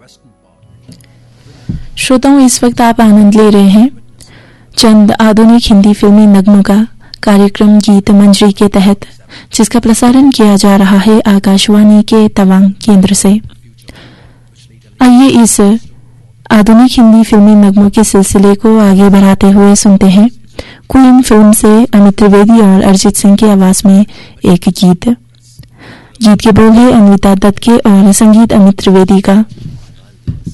श्रोताओं, इस वक्त आप आनंद ले रहे हैं चंद आधुनिक हिंदी फिल्मी नगमों का कार्यक्रम गीत मंजरी के तहत, जिसका प्रसारण किया जा रहा है आकाशवाणी के तवांग केंद्र से। आइए इस आधुनिक हिंदी फिल्मी नगमों के सिलसिले को आगे बढ़ाते हुए सुनते हैं क्वीन फिल्म से अमित त्रिवेदी और अरिजीत सिंह की आवाज में एक गीत। गीत के बोल है अनिता दत्त के और संगीत अमित त्रिवेदी का।